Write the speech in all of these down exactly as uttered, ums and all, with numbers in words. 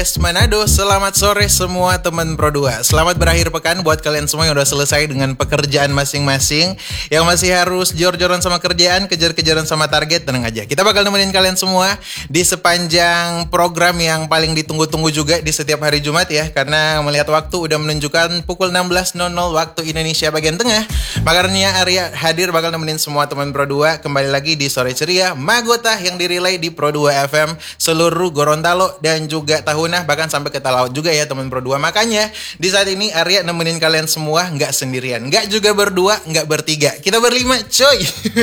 Manado, selamat sore semua teman Pro dua. Selamat berakhir pekan buat kalian semua yang udah selesai dengan pekerjaan masing-masing. Yang masih harus jor-joran sama kerjaan, kejar-kejaran sama target, tenang aja. Kita bakal nemenin kalian semua di sepanjang program yang paling ditunggu-tunggu juga di setiap hari Jumat ya. Karena melihat waktu udah menunjukkan pukul enam belas nol nol waktu Indonesia bagian tengah. Makanya Arya hadir bakal nemenin semua teman Pro dua kembali lagi di Sore Ceria Magota yang dirilai di Pro dua F M seluruh Gorontalo dan juga tahun bahkan sampai ke Talaut juga ya teman Pro dua. Makanya di saat ini Arya nemenin kalian semua nggak sendirian, nggak juga berdua, nggak bertiga, kita berlima coy.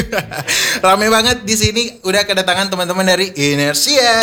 Rame banget di sini, udah kedatangan teman-teman dari Inersia.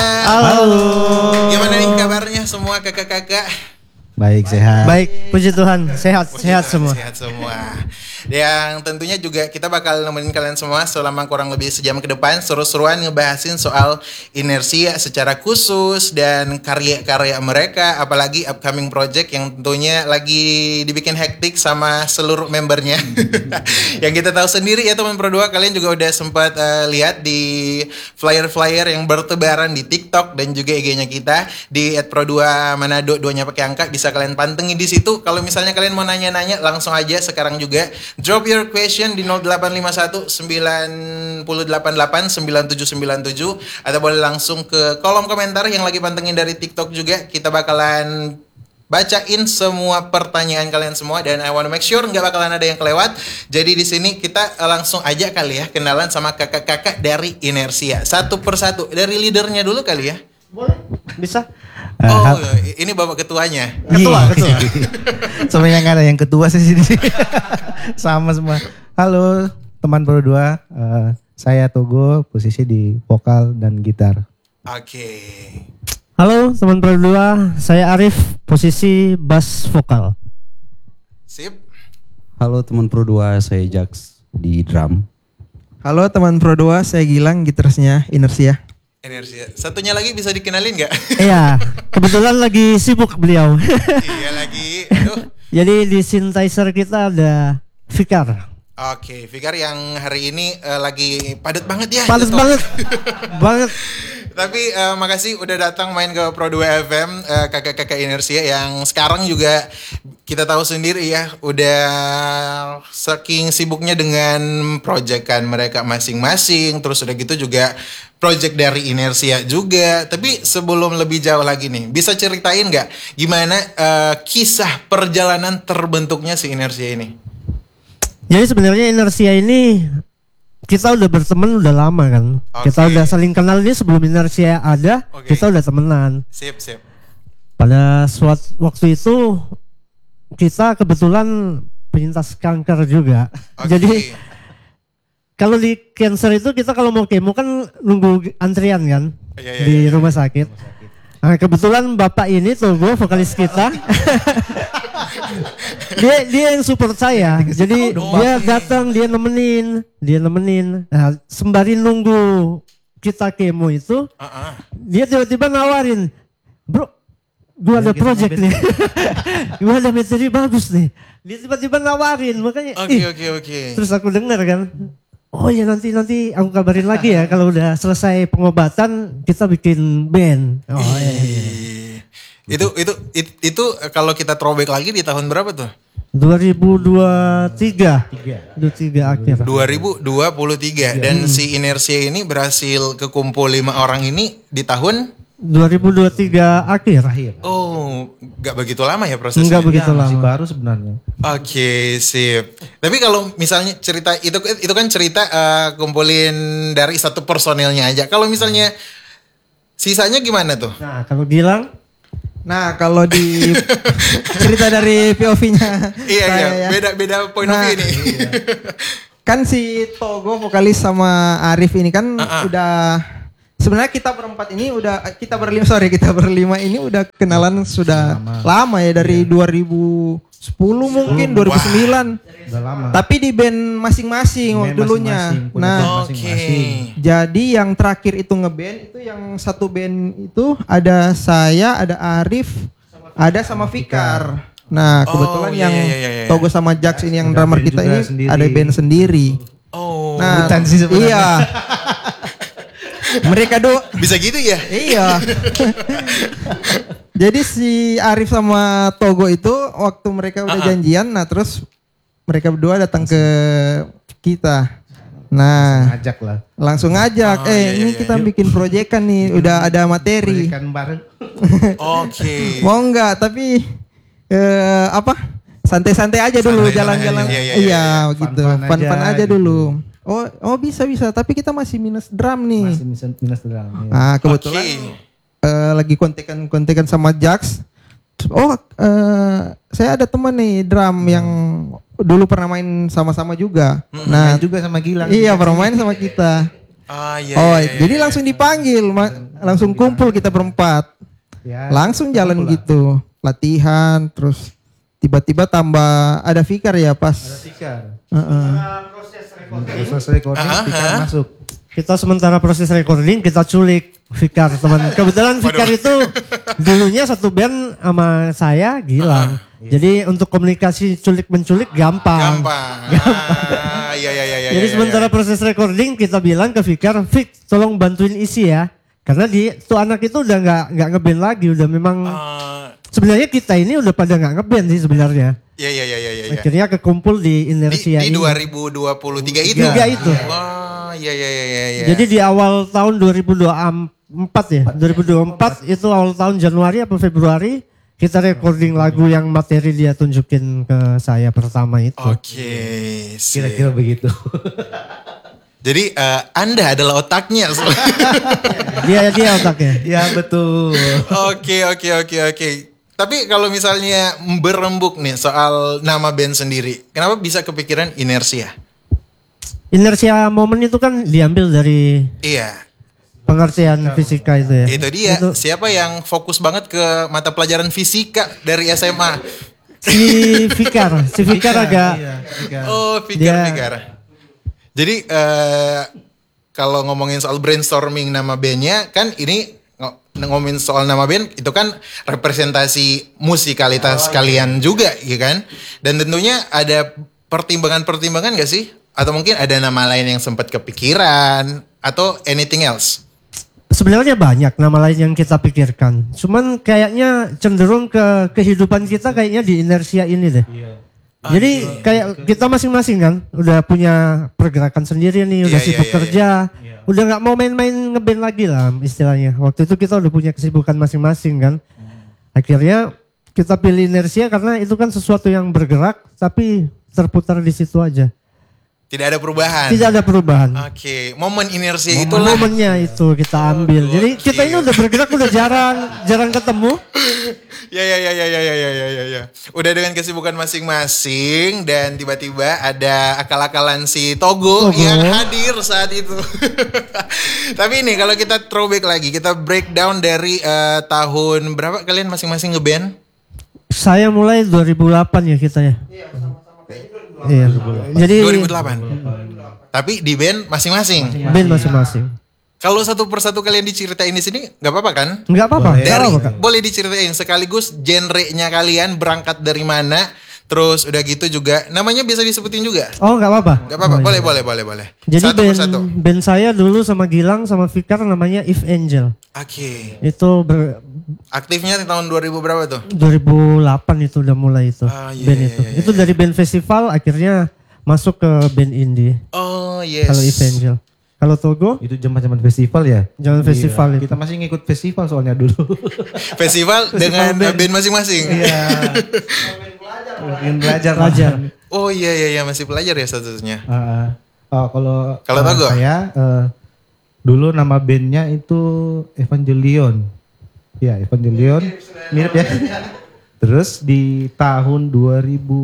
Halo. Gimana nih kabarnya semua kakak-kakak? Baik, sehat. Baik, puji Tuhan, sehat, Puji sehat Tuhan, semua. Sehat semua. Yang tentunya juga kita bakal nemenin kalian semua selama kurang lebih sejam ke depan seru-seruan ngebahasin soal Inersia secara khusus dan karya-karya mereka, apalagi upcoming project yang tentunya lagi dibikin hektik sama seluruh membernya. Yang kita tahu sendiri ya teman Pro dua, kalian juga udah sempat uh, lihat di flyer-flyer yang bertebaran di TikTok dan juga I G-nya kita di et pro dua manado, duanya pakai angka, bisa kalian pantengin di situ. Kalau misalnya kalian mau nanya-nanya langsung aja sekarang juga drop your question di nol delapan lima satu sembilan delapan delapan sembilan tujuh sembilan tujuh atau boleh langsung ke kolom komentar yang lagi pantengin dari TikTok juga. Kita bakalan bacain semua pertanyaan kalian semua dan I wanna make sure nggak bakalan ada yang kelewat. Jadi di sini kita langsung aja kali ya kenalan sama kakak-kakak dari Inersia satu persatu. Dari leadernya dulu kali ya. Boleh, bisa. Oh, uh, ini bapak ketuanya. Ketua, ketua. Sebenarnya nggak ada yang ketua sih sini. Sama semua. Halo teman Pro dua, uh, saya Togo, posisi di vokal dan gitar. Oke. Okay. Halo teman Pro dua, saya Arif, posisi bass vokal. Sip. Halo teman Pro dua, saya Jax di drum. Halo teman Pro dua, saya Gilang, gitarisnya Inersia. Inersia. Satunya lagi bisa dikenalin nggak? Iya, kebetulan lagi sibuk beliau. Iya lagi. Aduh. Jadi di synthesizer kita ada Fikar. Oke, Fikar yang hari ini uh, lagi padat banget ya. Padat banget, banget. Tapi uh, makasih udah datang main ke Pro dua F M, uh, kakak-kakak Inersia yang sekarang juga kita tahu sendiri ya, udah saking sibuknya dengan proyekan mereka masing-masing, terus udah gitu juga project dari Inersia juga. Tapi sebelum lebih jauh lagi nih, bisa ceritain nggak gimana uh, kisah perjalanan terbentuknya si Inersia ini? Jadi sebenarnya Inersia ini kita udah berteman udah lama kan. Okay. Kita udah saling kenal ini sebelum Inersia ada, okay. Kita udah temenan. Sip, sip. Pada suatu waktu itu kita kebetulan penyintas kanker juga. Okay. Jadi kalau di cancer itu kita kalau mau kemo kan nunggu antrian kan, ya, ya, di ya, rumah sakit. Rumah sakit. Nah, kebetulan bapak ini tuh gue vokalis kita. dia dia yang support saya. Jadi oh, dia datang, dia nemenin, dia nemenin. Nah, sembari nunggu kita kemo itu, uh-uh. dia tiba-tiba nawarin, bro, gue ada project nih, gue ada materi bagus nih. Dia tiba-tiba nawarin, makanya. Oke oke oke. Terus aku dengar kan, oh ya nanti nanti aku kabarin lagi ya kalau udah selesai pengobatan kita bikin band. Oh iya. iya. Itu itu itu, itu kalau kita throwback lagi di tahun berapa tuh? dua ribu dua puluh tiga. dua ribu dua puluh tiga akhir. dua ribu dua puluh tiga dan hmm. si Inersia ini berhasil kekumpul lima orang ini di tahun dua ribu dua puluh tiga akhir. akhir. Oh, enggak begitu lama ya prosesnya? Enggak begitu ya, lama. Masih baru sebenarnya. Oke, okay, sip. Tapi kalau misalnya cerita itu itu kan cerita uh, kumpulin dari satu personilnya aja. Kalau misalnya sisanya gimana tuh? Nah, kalau Gilang, nah kalau di cerita dari P O V-nya iya iya ya. beda beda point nah, of view ini. Iya. Kan si Togo vokalis sama Arif ini kan uh-uh. udah sebenarnya kita berempat ini udah kita berlima sorry kita berlima ini udah kenalan sudah lama, lama ya dari iya. dua ribu sepuluh mungkin dua ribu sembilan. Udah lama. Tapi di band masing-masing waktu dulunya. Nah, okay. Jadi yang terakhir itu ngeband itu yang satu band itu ada saya, ada Arif, ada sama Fikar. Nah, kebetulan oh, yang iya, iya, iya. Togo sama Jax ini yang drummer kita ini sendiri. Ada band sendiri. Oh, nah, sih iya. Mereka do bisa gitu ya? Iya. Jadi si Arif sama Togo itu waktu mereka udah Uh-uh. janjian, nah terus mereka berdua datang ke kita. Nah, Ngajak lah. langsung ngajak, Oh, eh iya, ini iya, kita iya. bikin proyekan nih, udah ada materi. Kan bareng. Oke. Mau nggak? Tapi eh, apa? Santai-santai aja dulu, Santai, jalan-jalan. iya, iya, iya, Iya, iya. gitu. Fun-fun Fun-fun aja, aja gitu. dulu. Oh, oh bisa bisa. Tapi kita masih minus drum nih. Masih minus, minus drum. Ya. Ah, kebetulan Oke. eh, lagi kontekan-kontekan sama Jax. Oh, eh, saya ada teman nih drum yang dulu pernah main sama-sama juga. Nah, Main juga sama Gilang. iya pernah main sama kita. Ah, iya, Oh, iya, iya, jadi iya. langsung dipanggil, ma- langsung kumpul kita berempat. Ya, Langsung jalan kumpul lah. gitu, latihan, terus tiba-tiba tambah ada Fikar ya pas. Ada Fikar. Heeh. Proses recording, Ah, Fikar ah. masuk. Kita sementara proses recording kita culik Fikar teman. Kebetulan Fikar itu dulunya satu band sama saya Gilang. Jadi untuk komunikasi culik menculik gampang. Gampang. Ah, iya, iya, iya, iya. Jadi iya, sementara iya. proses recording kita bilang ke Fikar, Fik tolong bantuin isi ya. Karena di tuh anak itu udah nggak nggak ngeband lagi, udah memang Ah, sebenarnya kita ini udah pada nggak ngeband sih sebenarnya. Iya, iya, iya, iya, iya. Akhirnya kekumpul di Di, inersia di ini. dua ribu dua puluh tiga itu. Tiga itu. Wah, iya, iya, iya, iya, iya. Jadi di awal tahun dua ribu dua puluh empat ya, dua ribu dua puluh empat itu awal tahun Januari apa Februari kita recording lagu yang materi dia tunjukin ke saya pertama itu. Oke, sip. Kira-kira begitu. Jadi eh, Anda adalah otaknya. Dia dia otaknya. Ya betul. Oke, oke, oke, oke. Tapi kalau misalnya berembuk nih soal nama band sendiri, kenapa bisa kepikiran Inersia? Inersia momen itu kan diambil dari Iya, pengertian fisika itu ya. itu dia. Itu Siapa yang fokus banget ke mata pelajaran fisika dari S M A? si Fikar, si Fikar agak Iya, Fikar. Oh, Dia- pikir-pikir. Jadi eh, kalau ngomongin soal brainstorming nama bandnya, kan ini ngo- ngomongin soal nama band itu kan representasi musikalitas kalian juga, ya kan? Dan tentunya ada pertimbangan-pertimbangan gak sih? Atau mungkin ada nama lain yang sempat kepikiran atau anything else? sebenarnya banyak nama lain yang kita pikirkan. Cuman kayaknya cenderung ke kehidupan kita kayaknya di inersia ini deh. Jadi kayak kita masing-masing kan udah punya pergerakan sendiri nih, udah Iya, sibuk iya, iya, kerja, udah nggak mau main-main ngeband lagi lah istilahnya. Waktu itu kita udah punya kesibukan masing-masing kan. Akhirnya kita pilih inersia karena itu kan sesuatu yang bergerak tapi terputar di situ aja. Tidak ada perubahan. Tidak ada perubahan. Oke, momen inersia itulah. Momennya itu kita ambil. Jadi kita ini udah bergerak udah jarang jarang ketemu. Ya ya ya ya ya ya ya ya ya ya. Udah dengan kesibukan masing-masing dan tiba-tiba ada akal-akalan si Togo, Togo. yang hadir saat itu. Tapi ini kalau kita throwback lagi, kita breakdown dari eh, tahun berapa kalian masing-masing ngeband? Saya mulai dua ribu delapan ya kita ya. Iya. Jadi dua ribu delapan. Tapi di band masing-masing. band masing-masing. Kalau satu persatu kalian diceritain di sini nggak apa-apa kan? Enggak apa-apa. Boleh. nggak Dari apa-apa, Kak. boleh diceritain sekaligus genre-nya kalian berangkat dari mana? Terus udah gitu juga namanya bisa disebutin juga. Oh enggak apa-apa. Gak apa-apa, Oh, iya. boleh, boleh, boleh, boleh. Jadi satu band, persatu. band saya dulu sama Gilang sama Fikar namanya If Angel. Oke. Itu ber, Aktifnya di tahun dua ribu berapa tuh? dua ribu delapan itu udah mulai itu. Ah, iya, band iya, itu. iya, iya. Itu dari band festival akhirnya masuk ke band indie. Oh, yes. Kalau If Angel. Kalau Togo Itu zaman-zaman festival ya? Zaman Iya, festival itu. Kita masih ngikut festival soalnya dulu. Festival dengan band. band masing-masing. Iya. Bikin belajar. lah. Pelajar. Oh iya iya iya masih pelajar ya statusnya. Ah, oh, kalau Kalau ah, Togo? saya eh, dulu nama bandnya itu Evangelion. Ya Evangelion. Mirip ya. Terus di tahun dua ribu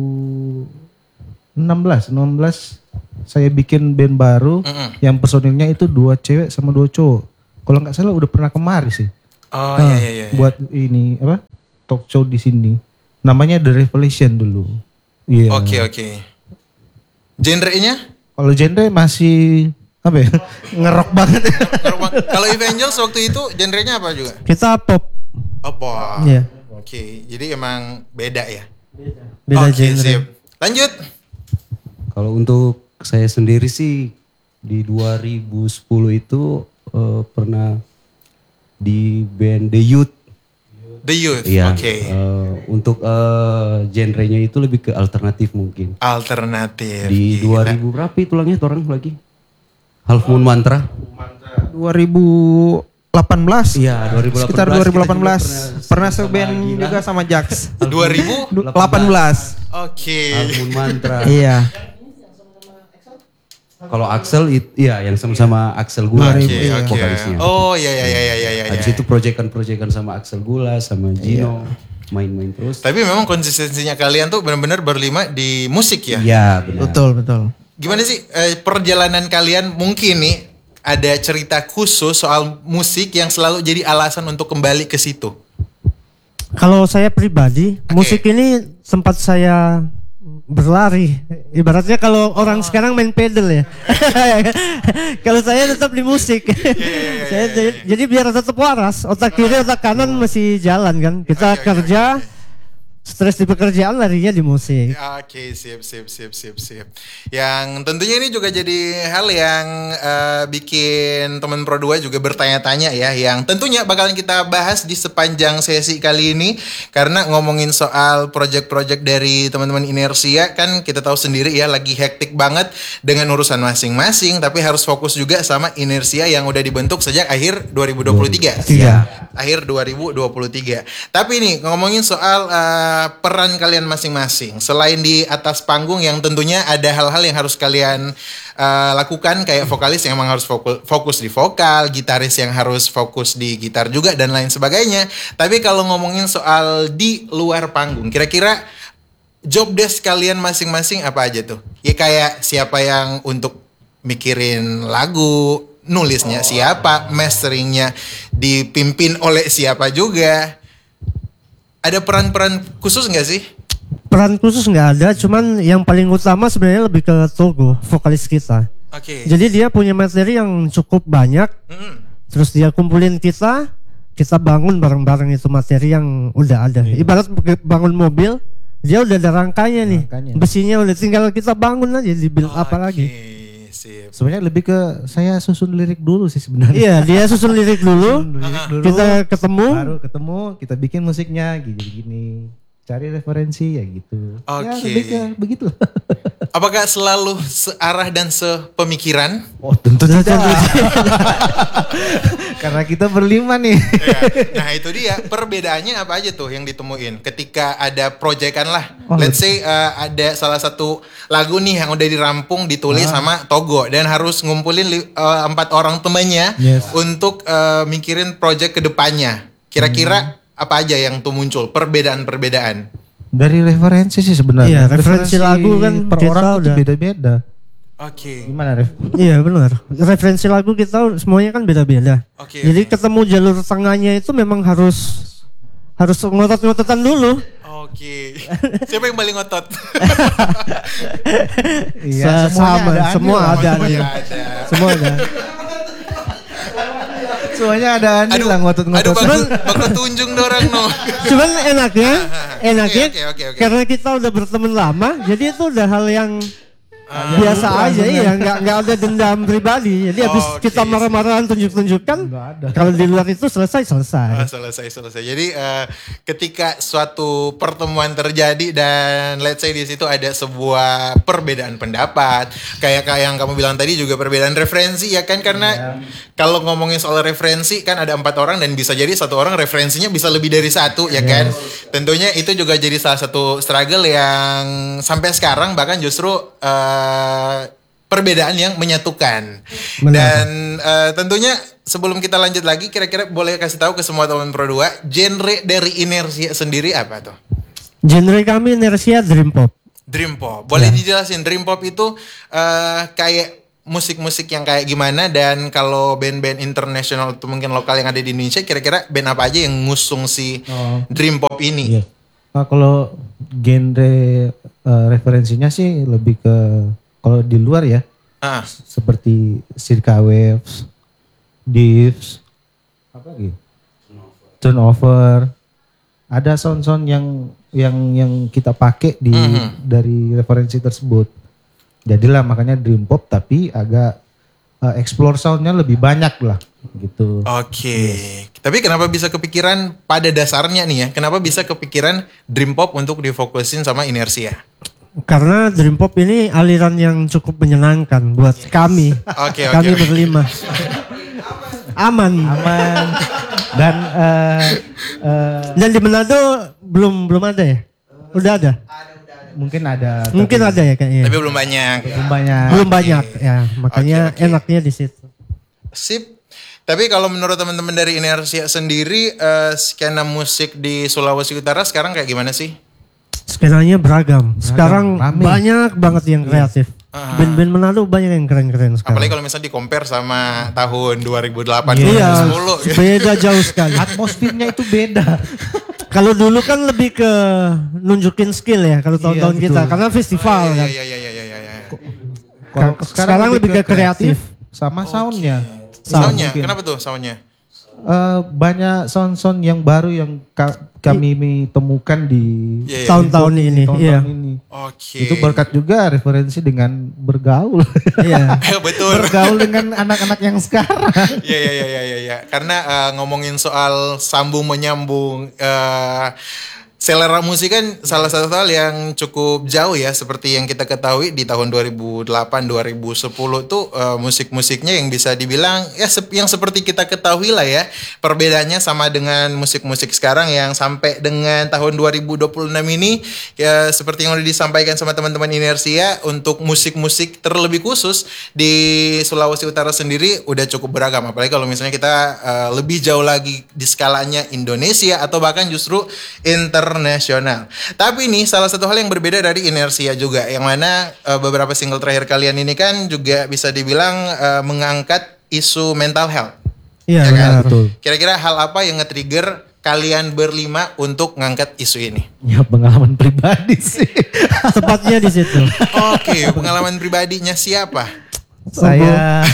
enam belas saya bikin band baru Mm-mm. yang personilnya itu dua cewek sama dua cowok. Kalau nggak salah udah pernah kemari sih. Oh Ah, iya iya iya. Buat ini apa? Talk show di sini. Namanya The Revelation dulu. Iya. Oke oke. Genre-nya? Kalau genre masih apa ya? Ngerok banget. Kalau Evangels waktu itu genre-nya apa juga? Kita pop. Apa? Iya. Oke, jadi emang beda ya. Beda Oke, genre. sip. Lanjut. Kalau untuk saya sendiri sih di dua ribu sepuluh itu eh, pernah di band The Youth. The Youth, Iya. oke. eh, untuk eh, genrenya itu lebih ke alternatif mungkin. Alternatif. Di gila. dua ribu berapa itu ulangnya orang lagi? Half Moon Mantra. dua ribu delapan belas. Iya, dua ribu delapan belas. Sekitar dua ribu delapan belas. Kita juga Pernah sama seband Gilang. juga sama Jax. dua ribu delapan belas. Oke. Half Moon Mantra. Iya. Kalau Axel itu iya yang sama-sama Axel dua Gula ribu, sih, iya. vokalisnya. Oh iya iya iya iya iya. Habis iya. itu proyekan-proyekan sama Axel Gula sama Gino main-main terus. Tapi memang konsistensinya kalian tuh benar-benar berlima di musik ya. Iya, benar. Betul, betul. Gimana sih eh, perjalanan kalian mungkin nih ada cerita khusus soal musik yang selalu jadi alasan untuk kembali ke situ? Kalau saya pribadi, Oke. musik ini sempat saya berlari. Ibaratnya kalau orang sekarang main pedal ya. Kalau saya tetap di musik. Saya jadi, jadi biar tetap waras, otak kiri, otak kanan masih jalan kan. Kita kerja, stres di pekerjaan, larinya di musik. Oke, sip, sip, sip, sip, sip. Yang tentunya ini juga jadi hal yang eh, bikin teman Pro dua juga bertanya-tanya ya, yang tentunya bakalan kita bahas di sepanjang sesi kali ini, karena ngomongin soal project-project dari teman-teman Inersia kan kita tahu sendiri ya lagi hektik banget dengan urusan masing-masing, tapi harus fokus juga sama Inersia yang udah dibentuk sejak akhir dua ribu dua puluh tiga. Iya. Akhir dua ribu dua puluh tiga. Tapi nih ngomongin soal uh, peran kalian masing-masing. Selain di atas panggung yang tentunya ada hal-hal yang harus kalian uh, lakukan, kayak vokalis yang emang harus fokus, fokus di vokal, gitaris yang harus fokus di gitar juga dan lain sebagainya. Tapi kalau ngomongin soal di luar panggung, kira-kira job desk kalian masing-masing apa aja tuh? Ya kayak siapa yang untuk mikirin lagu, nulisnya siapa, masteringnya dipimpin oleh siapa juga. Ada peran-peran khusus nggak sih? Peran khusus nggak ada, cuman yang paling utama sebenarnya lebih ke Togo, vokalis kita. Oke. Jadi dia punya materi yang cukup banyak, Mm-mm. terus dia kumpulin kita, kita bangun bareng-bareng itu materi yang udah ada. Ibarat bangun mobil, dia udah ada rangkanya nih, Rangkanya. besinya udah tinggal kita bangun aja, di build apa lagi. Oke, sip. Sebenarnya lebih ke saya susun lirik dulu sih sebenarnya. Iya, dia susun lirik dulu, Lirik dulu, kita ketemu, baru ketemu, kita bikin musiknya gini-gini. Cari referensi ya gitu. Ya Oke. lebih ke begitu. Apakah selalu searah dan sepemikiran? Oh tentu tidak. Karena kita berlima nih. Ya. Nah itu dia, perbedaannya apa aja tuh yang ditemuin ketika ada proyekan lah. Oh, Let's say uh, ada salah satu lagu nih yang udah dirampung, ditulis Ah. sama Togo, dan harus ngumpulin li- uh, empat orang temannya Yes. untuk uh, mikirin project kedepannya. Kira-kira Hmm. apa aja yang tuh muncul, perbedaan-perbedaan? Dari referensi sih sebenarnya. Iya, referensi lagu kan per kita orang itu udah- beda-beda. Oke. Gimana Ref? iya benar. Referensi lagu kita semuanya kan beda-beda. Oke, Jadi oke. ketemu jalur tengahnya itu memang harus harus ngotot-ngototan dulu. Oke. Siapa yang paling ngotot? Sa- sama, semua ada Semuanya andil. ada. Semua ada. Semuanya ada andil Aduh, lah aduh ngotot-ngotot. bagus, bagus tunjung dorang no. Cuman enaknya, enaknya Oke, oke, oke. karena kita udah berteman lama, jadi itu udah hal yang biasa aja ya, nggak nggak ada dendam pribadi. Jadi habis Oke. kita marah-marahan tunjuk-tunjukkan, Nggak ada. kalau di luar itu selesai selesai. Ah, selesai selesai. Jadi eh, ketika suatu pertemuan terjadi dan let's say di situ ada sebuah perbedaan pendapat, kayak kayak yang kamu bilang tadi juga perbedaan referensi ya kan, karena kalau ngomongin soal referensi kan ada empat orang dan bisa jadi satu orang referensinya bisa lebih dari satu ya kan. Tentunya itu juga jadi salah satu struggle yang sampai sekarang bahkan justru eh, perbedaan yang menyatukan. Benar. Dan eh, tentunya sebelum kita lanjut lagi, kira-kira boleh kasih tahu ke semua teman Pro dua, genre dari Inersia sendiri apa tuh? Genre kami Inersia Dream Pop. Dream Pop. Boleh dijelasin Dream Pop itu eh, kayak musik-musik yang kayak gimana, dan kalau band-band internasional atau mungkin lokal yang ada di Indonesia, kira-kira band apa aja yang ngusung si Oh. Dream Pop ini? Iya. Nah, kalau genre eh, referensinya sih lebih ke kalau di luar ya Ah, seperti Circa Waves, Divs, apa lagi? Turnover. Ada sound-sound yang yang yang kita pakai di Mhm. dari referensi tersebut. Jadilah makanya Dream Pop tapi agak uh, explore soundnya lebih banyak lah gitu. Oke, tapi kenapa bisa kepikiran pada dasarnya nih ya? Kenapa bisa kepikiran dream pop untuk difokusin sama Inersia? Karena dream pop ini aliran yang cukup menyenangkan buat kami. Oke, oke, Kami oke. berlima. Aman. Aman. Dan uh, uh, Dan di Manado belum belum ada ya? Udah ada? mungkin ada. Mungkin tapi ada ya kayaknya. Tapi belum banyak. belum banyak. Belum banyak ya, makanya Oke, oke. enaknya di situ. Sip. Tapi kalau menurut teman-teman dari Inersia sendiri, eh, skena musik di Sulawesi Utara sekarang kayak gimana sih? Skenanya beragam. Sekarang rame. banyak banget yang kreatif. Band-band Manado banyak yang keren-keren sekarang. Apalagi kalau misalnya di compare sama tahun dua ribu delapan, Iya, dua ribu sepuluh. gitu. beda jauh sekali. Atmosfernya itu beda. Kalau dulu kan lebih ke nunjukin skill ya kalau tahun-tahun Iya, kita betul. karena festival Iya, kan. iya, iya, iya, iya, iya, iya. Kalau Sekarang lebih ke kreatif. sama soundnya. Soundnya, Mungkin. kenapa tuh soundnya? Eh, banyak sound-sound yang baru yang ka- kami temukan di Iya, iya. Tahun-tahun ini, tahun-tahun iya. ini. Oke. Itu berkat juga referensi dengan bergaul. Iya. Betul. bergaul dengan anak-anak yang sekarang. Iya, iya, iya, iya, iya. Karena eh, ngomongin soal sambung menyambung, eh, selera musik kan salah satu hal yang cukup jauh ya, seperti yang kita ketahui di tahun dua ribu delapan dua ribu sepuluh tuh eh, musik-musiknya yang bisa dibilang ya sep- yang seperti kita ketahui lah ya. Perbedaannya sama dengan musik-musik sekarang yang sampai dengan tahun dua ribu dua puluh enam ini ya, seperti yang udah disampaikan sama teman-teman Inersia, untuk musik-musik terlebih khusus di Sulawesi Utara sendiri udah cukup beragam. Apalagi kalau misalnya kita eh, lebih jauh lagi di skalanya Indonesia atau bahkan justru internasional. Tapi nih salah satu hal yang berbeda dari Inersia juga, yang mana eh, beberapa single terakhir kalian ini kan juga bisa dibilang eh, mengangkat isu mental health. Iya Ya kan? benar. Betul. Kira-kira hal apa yang nge-trigger kalian berlima untuk ngangkat isu ini? Ya pengalaman pribadi sih. Tepatnya di situ. Oke, pengalaman pribadinya siapa? Saya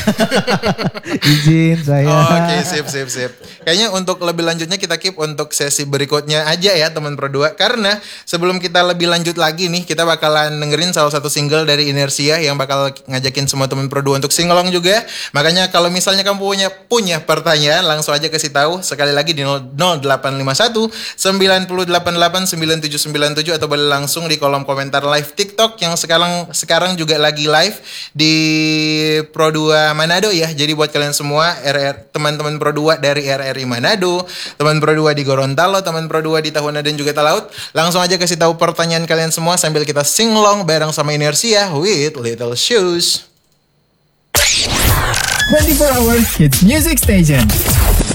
izin saya. Oke, sip, sip, sip. Kayaknya untuk lebih lanjutnya kita keep untuk sesi berikutnya aja ya teman Pro dua. Karena sebelum kita lebih lanjut lagi nih, kita bakalan dengerin salah satu single dari Inersia yang bakal ngajakin semua teman Pro dua untuk singalong juga. Makanya kalau misalnya kamu punya punya pertanyaan, langsung aja kasih tahu sekali lagi di nol delapan lima satu sembilan delapan delapan sembilan tujuh sembilan tujuh atau boleh langsung di kolom komentar live TikTok yang sekarang sekarang juga lagi live di Pro dua Manado ya. Jadi buat kalian semua R R teman-teman Pro dua dari R R I Manado, teman Pro dua di Gorontalo, teman Pro dua di Tahuna dan juga Talaut, langsung aja kasih tahu pertanyaan kalian semua sambil kita singlong bareng sama Inersia with Little Shoes. twenty-four hour hits music station.